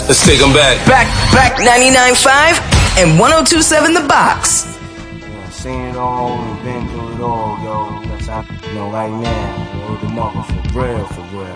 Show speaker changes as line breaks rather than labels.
Let's take them back.
Back 99.5 and 102.7 The Box.
Yeah, seen it all and been through it all, yo. That's how, right now, the mother for real, for real.